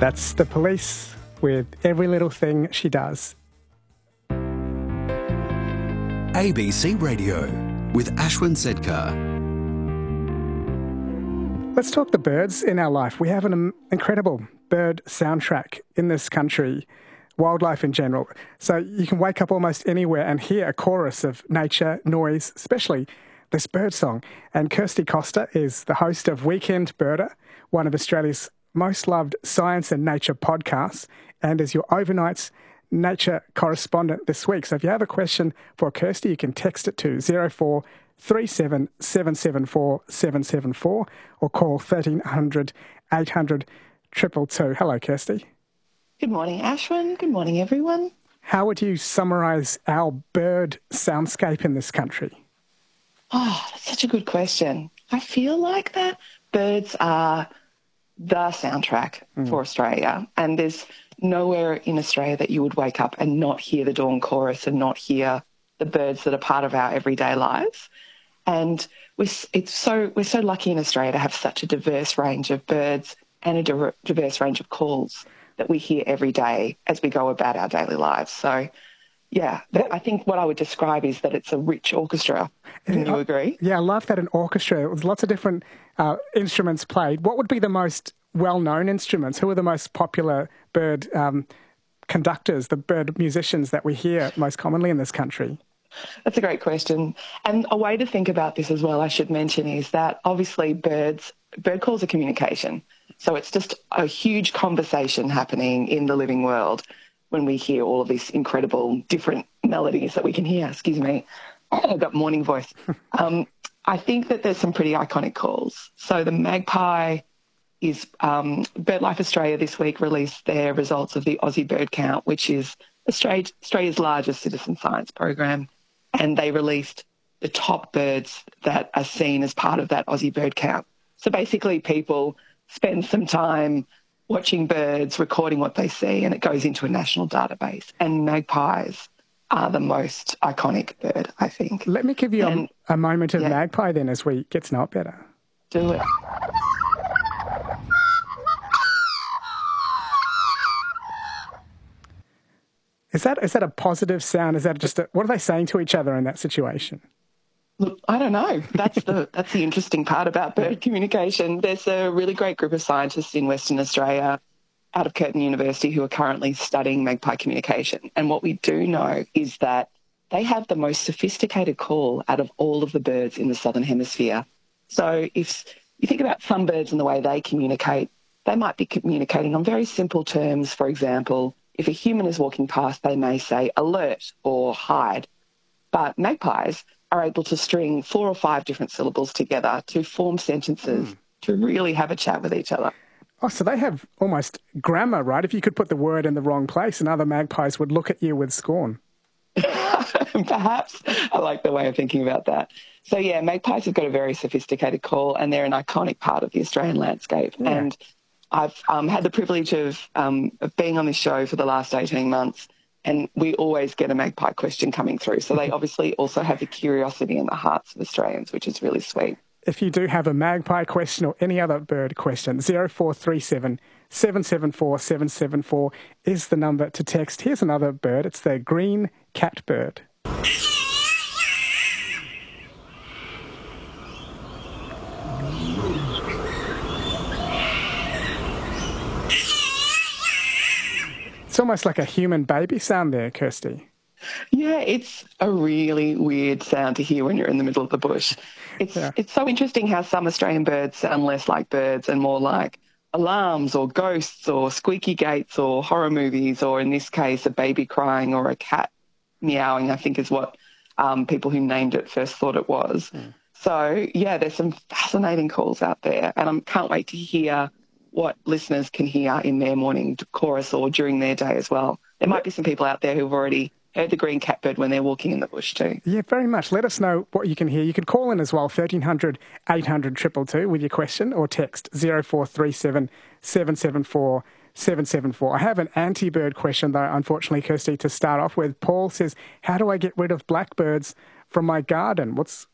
That's The Police with Every Little Thing She Does. ABC Radio with Ashwin Sedkar. Let's talk the birds in our life. We have an incredible bird soundtrack in this country, wildlife in general. So you can wake up almost anywhere and hear a chorus of nature, noise, especially this bird song. And Kirsty Costa is the host of Weekend Birder, one of Australia's most loved science and nature podcasts, and is your overnight nature correspondent this week. So if you have a question for Kirsty, you can text it to 0437 774 774 or call 1300 800 222. Hello, Kirsty. Good morning, Ashwin. Good morning, everyone. How would you summarise our bird soundscape in this country? Oh, that's such a good question. I feel like that birds are the soundtrack for Australia, and there's nowhere in Australia that you would wake up and not hear the dawn chorus and not hear the birds that are part of our everyday lives. And we're so lucky in Australia to have such a diverse range of birds and a diverse range of calls that we hear every day as we go about our daily lives. So, yeah, I think what I would describe is that it's a rich orchestra. Can you agree? Yeah, I love that, an orchestra. There's lots of different instruments played. What would be the most well-known instruments? Who are the most popular bird conductors, the bird musicians that we hear most commonly in this country? That's a great question. And a way to think about this as well, I should mention, is that obviously bird calls are communication. So it's just a huge conversation happening in the living world when we hear all of these incredible different melodies that we can hear. Excuse me. I've got morning voice. I think that there's some pretty iconic calls. So the magpie is BirdLife Australia this week released their results of the Aussie Bird Count, which is Australia's largest citizen science program. And they released the top birds that are seen as part of that Aussie Bird Count. So basically people spend some time watching birds, recording what they see, and it goes into a national database. And magpies are the most iconic bird, I think. Let me give you a moment of magpie then as we get to know it better. Do it. Is that a positive sound? Is that just what are they saying to each other in that situation? Look, I don't know. That's the interesting part about bird communication. There's a really great group of scientists in Western Australia out of Curtin University who are currently studying magpie communication. And what we do know is that they have the most sophisticated call out of all of the birds in the Southern Hemisphere. So if you think about some birds and the way they communicate, they might be communicating on very simple terms. For example, if a human is walking past, they may say alert or hide. But magpies are able to string 4 or 5 different syllables together to form sentences to really have a chat with each other. Oh, so they have almost grammar, right? If you could put the word in the wrong place and other magpies would look at you with scorn. Perhaps. I like the way of thinking about that. So, yeah, magpies have got a very sophisticated call and they're an iconic part of the Australian landscape. Yeah. And I've had the privilege of being on this show for the last 18 months, and we always get a magpie question coming through. So they obviously also have the curiosity in the hearts of Australians, which is really sweet. If you do have a magpie question or any other bird question, 0437 774 774 is the number to text. Here's another bird. It's the green catbird. It's almost like a human baby sound there, Kirsty. Yeah, it's a really weird sound to hear when you're in the middle of the bush. It's so interesting how some Australian birds sound less like birds and more like alarms or ghosts or squeaky gates or horror movies, or in this case, a baby crying or a cat meowing, I think is what people who named it first thought it was. So, yeah, there's some fascinating calls out there, and I can't wait to hear what listeners can hear in their morning chorus or during their day as well. There might be some people out there who've already heard the green catbird when they're walking in the bush too. Yeah, very much. Let us know what you can hear. You can call in as well, 1300 800 222 with your question, or text 0437 774 774. I have an anti-bird question though, unfortunately, Kirsty, to start off with. Paul says, how do I get rid of blackbirds from my garden? What's